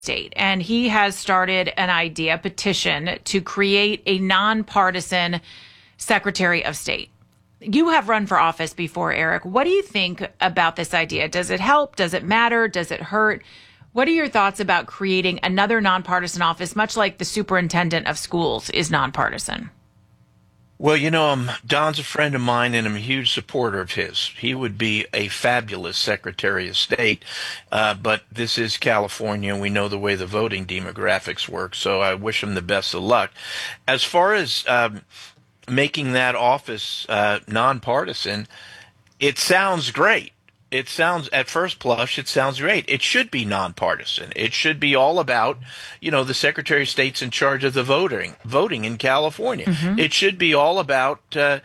state, and he has started a petition to create a nonpartisan Secretary of State. You have run for office before, Eric. What do you think about this idea? Does it help? Does it matter? Does it hurt? What are your thoughts about creating another nonpartisan office, much like the superintendent of schools is nonpartisan? Well, Don's a friend of mine, and I'm a huge supporter of his. He would be a fabulous Secretary of State, but this is California, and we know the way the voting demographics work, so I wish him the best of luck. As far as making that office nonpartisan, it sounds great. It sounds, at first blush, it sounds great. It should be nonpartisan. It should be all about, the Secretary of State's in charge of the voting in California. Mm-hmm. It should be all about,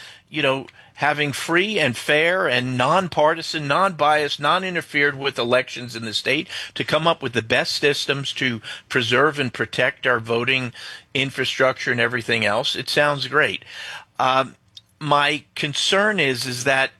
having free and fair and nonpartisan, non-biased, non-interfered with elections in the state to come up with the best systems to preserve and protect our voting infrastructure and everything else. It sounds great. My concern is that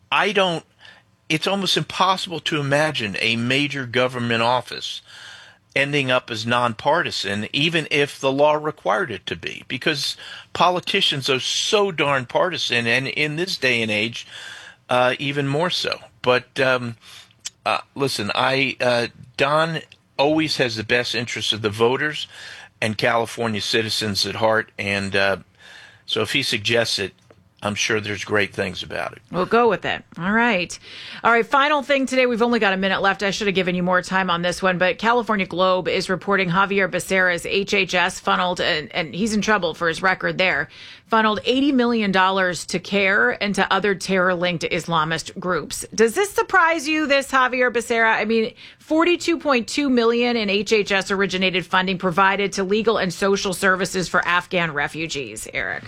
it's almost impossible to imagine a major government office ending up as nonpartisan, even if the law required it to be, because politicians are so darn partisan, and in this day and age, even more so. But listen, Don always has the best interests of the voters and California citizens at heart, and so if he suggests it, I'm sure there's great things about it. We'll go with it. All right. Final thing today. We've only got a minute left. I should have given you more time on this one, but California Globe is reporting Javier Becerra's HHS funneled, and he's in trouble for his record there, funneled $80 million to CARE and to other terror-linked Islamist groups. Does this surprise you, this Javier Becerra? I mean, $42.2 million in HHS-originated funding provided to legal and social services for Afghan refugees, Eric.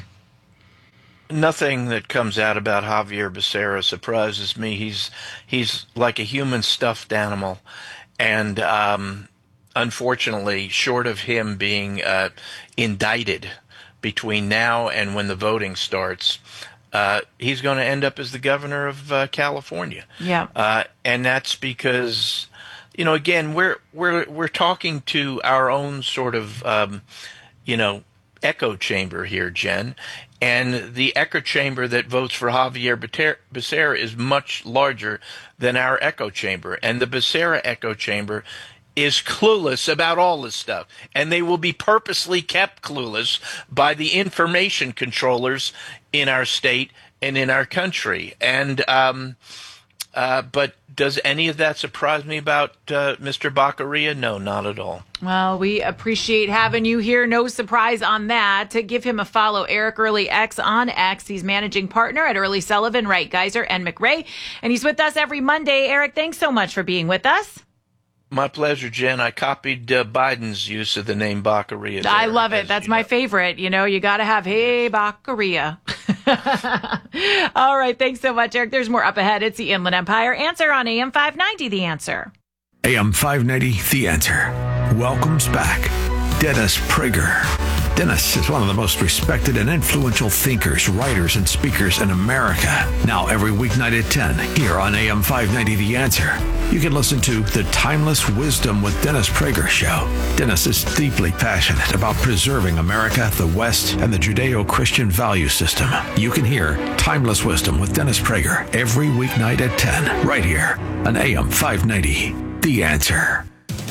Nothing that comes out about Javier Becerra surprises me. He's like a human stuffed animal, and unfortunately, short of him being indicted between now and when the voting starts, he's going to end up as the governor of California. Yeah, and that's because, again, we're talking to our own sort of, echo chamber here, Jen. And the echo chamber that votes for Javier Becerra is much larger than our echo chamber. And the Becerra echo chamber is clueless about all this stuff. And they will be purposely kept clueless by the information controllers in our state and in our country. And but does any of that surprise me about Mr. Baccaria? No, not at all. Well, we appreciate having you here. No surprise on that. To give him a follow, Eric Early X on X. He's managing partner at Early Sullivan, Wright Geiser, and McRae. And he's with us every Monday. Eric, thanks so much for being with us. My pleasure, Jen. I copied Biden's use of the name Baccaria there, I love it. That's my favorite. You got to have, hey, Baccaria. All right. Thanks so much, Eric. There's more up ahead. It's the Inland Empire Answer on AM 590, The Answer. AM 590, The Answer. Welcomes back Dennis Prager. Dennis is one of the most respected and influential thinkers, writers, and speakers in America. Now every weeknight at 10 here on AM 590 The Answer. You can listen to The Timeless Wisdom with Dennis Prager show. Dennis is deeply passionate about preserving America, the West, and the Judeo-Christian value system. You can hear Timeless Wisdom with Dennis Prager every weeknight at 10 right here on AM 590 The Answer.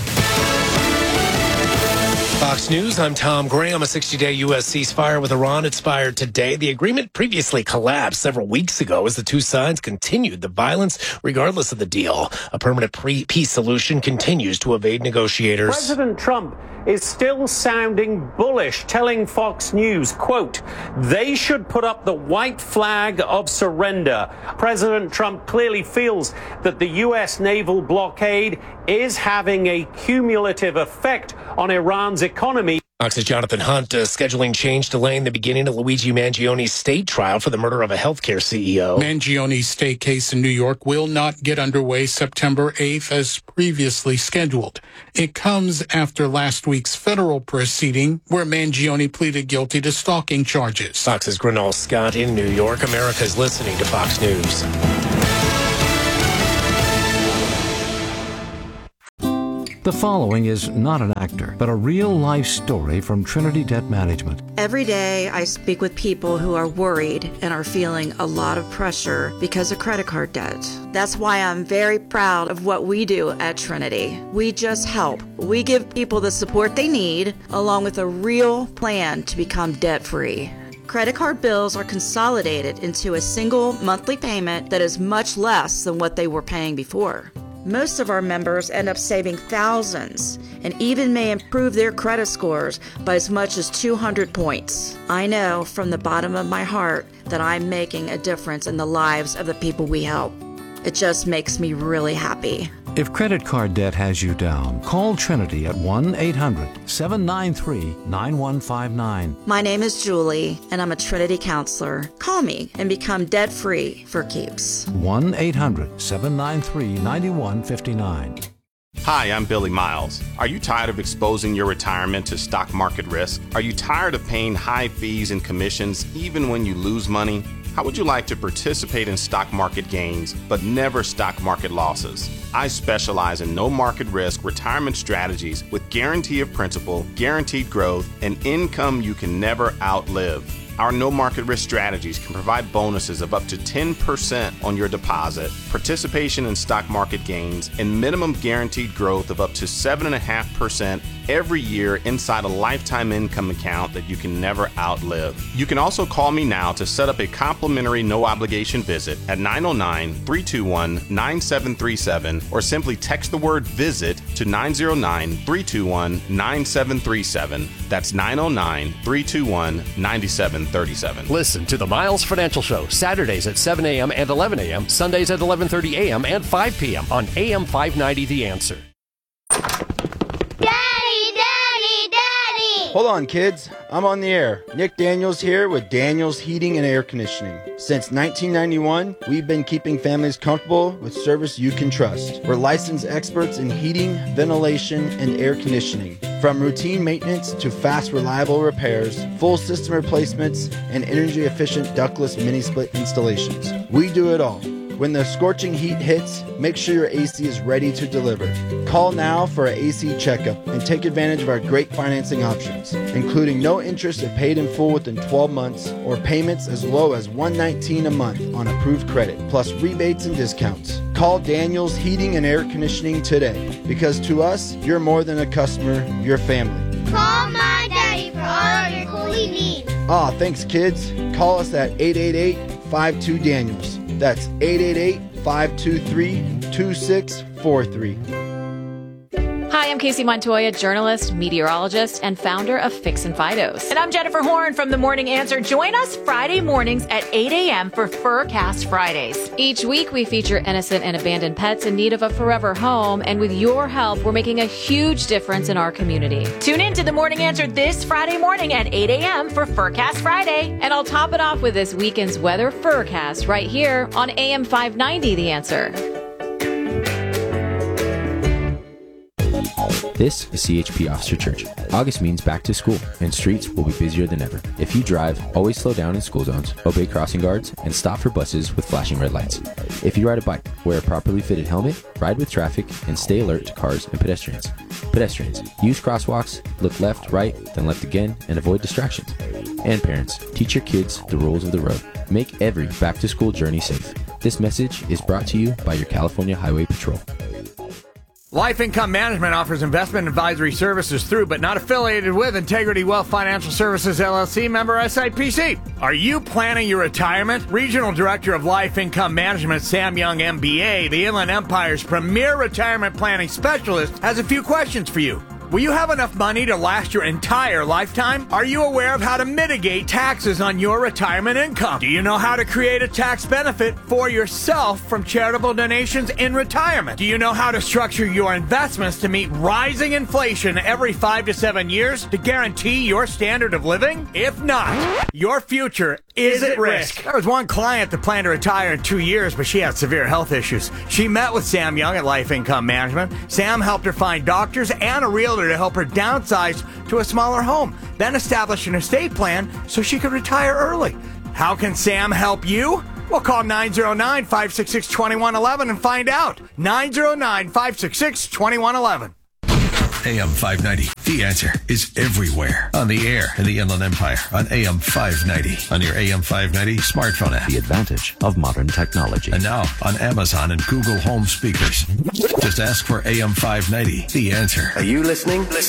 Fox News, I'm Tom Graham. A 60-day U.S. ceasefire with Iran expired today. The agreement previously collapsed several weeks ago as the two sides continued the violence regardless of the deal. A permanent peace solution continues to evade negotiators. President Trump is still sounding bullish, telling Fox News, quote, they should put up the white flag of surrender. President Trump clearly feels that the U.S. naval blockade is having a cumulative effect on Iran's economy. Fox's Jonathan Hunt scheduling change delaying the beginning of Luigi Mangioni's state trial for the murder of a healthcare CEO. Mangioni's state case in New York will not get underway September 8th as previously scheduled. It comes after last week's federal proceeding where Mangioni pleaded guilty to stalking charges. Fox's Grenell Scott in New York. America's listening to Fox News. The following is not an actor, but a real-life story from Trinity Debt Management. Every day I speak with people who are worried and are feeling a lot of pressure because of credit card debt. That's why I'm very proud of what we do at Trinity. We just help. We give people the support they need, along with a real plan to become debt-free. Credit card bills are consolidated into a single monthly payment that is much less than what they were paying before. Most of our members end up saving thousands and even may improve their credit scores by as much as 200 points. I know from the bottom of my heart that I'm making a difference in the lives of the people we help. It just makes me really happy. If credit card debt has you down, call Trinity at 1-800-793-9159. My name is Julie, and I'm a Trinity counselor. Call me and become debt-free for keeps. 1-800-793-9159. Hi, I'm Billy Miles. Are you tired of exposing your retirement to stock market risk? Are you tired of paying high fees and commissions even when you lose money? How would you like to participate in stock market gains, but never stock market losses? I specialize in no market risk retirement strategies with guarantee of principal, guaranteed growth, and income you can never outlive. Our no market risk strategies can provide bonuses of up to 10% on your deposit, participation in stock market gains, and minimum guaranteed growth of up to 7.5% every year inside a lifetime income account that you can never outlive. You can also call me now to set up a complimentary no obligation visit at 909-321-9737 or simply text the word visit to 909-321-9737. That's 909-321-9737. Listen to the Miles Financial Show Saturdays at 7 a.m. and 11 a.m., Sundays at 11:30 a.m. and 5 p.m. on AM 590 The Answer. Hold on, kids. I'm on the air. Nick Daniels here with Daniels Heating and Air Conditioning. Since 1991, we've been keeping families comfortable with service you can trust. We're licensed experts in heating, ventilation, and air conditioning. From routine maintenance to fast, reliable repairs, full system replacements, and energy-efficient ductless mini-split installations. We do it all. When the scorching heat hits, make sure your AC is ready to deliver. Call now for an AC checkup and take advantage of our great financing options, including no interest if paid in full within 12 months or payments as low as $119 a month on approved credit, plus rebates and discounts. Call Daniels Heating and Air Conditioning today, because to us, you're more than a customer, you're family. Call my daddy for all of your cooling needs. Thanks, kids. Call us at 888-52-DANIELS. That's 888-523-2643. Hi, I'm Casey Montoya, journalist, meteorologist, and founder of Fix and Fidos. And I'm Jennifer Horn from The Morning Answer. Join us Friday mornings at 8 a.m. for Furcast Fridays. Each week, we feature innocent and abandoned pets in need of a forever home. And with your help, we're making a huge difference in our community. Tune in to The Morning Answer this Friday morning at 8 a.m. for Furcast Friday. And I'll top it off with this weekend's weather Furcast right here on AM 590 The Answer. This is CHP Officer Church. August means back to school, and streets will be busier than ever. If you drive, always slow down in school zones, obey crossing guards, and stop for buses with flashing red lights. If you ride a bike, wear a properly fitted helmet, ride with traffic, and stay alert to cars and pedestrians. Pedestrians, use crosswalks, look left, right, then left again, and avoid distractions. And parents, teach your kids the rules of the road. Make every back-to-school journey safe. This message is brought to you by your California Highway Patrol. Life Income Management offers investment advisory services through, but not affiliated with, Integrity Wealth Financial Services, LLC, member SIPC. Are you planning your retirement? Regional Director of Life Income Management, Sam Young, MBA, the Inland Empire's premier retirement planning specialist, has a few questions for you. Will you have enough money to last your entire lifetime? Are you aware of how to mitigate taxes on your retirement income? Do you know how to create a tax benefit for yourself from charitable donations in retirement? Do you know how to structure your investments to meet rising inflation every 5 to 7 years to guarantee your standard of living? If not, your future is at risk. There was one client that planned to retire in 2 years, but she had severe health issues. She met with Sam Young at Life Income Management. Sam helped her find doctors and a realtor to help her downsize to a smaller home, then establish an estate plan so she could retire early. How can Sam help you? Well, call 909-566-2111 and find out. 909-566-2111. AM 590. The Answer is everywhere. On the air in the Inland Empire on AM 590. On your AM 590 smartphone app. The advantage of modern technology. And now on Amazon and Google Home speakers. Just ask for AM 590. The Answer. Are you listening?